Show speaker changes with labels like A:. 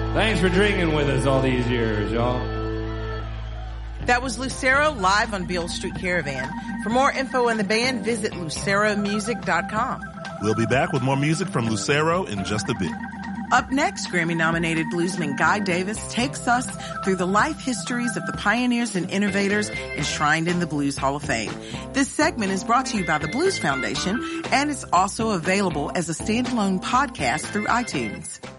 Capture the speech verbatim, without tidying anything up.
A: Thanks for drinking with us all these years, y'all.
B: That was Lucero live on Beale Street Caravan. For more info on the band, visit lucero music dot com.
C: We'll be back with more music from Lucero in just a bit.
B: Up next, Grammy-nominated bluesman Guy Davis takes us through the life histories of the pioneers and innovators enshrined in the Blues Hall of Fame. This segment is brought to you by the Blues Foundation, and it's also available as a standalone podcast through iTunes.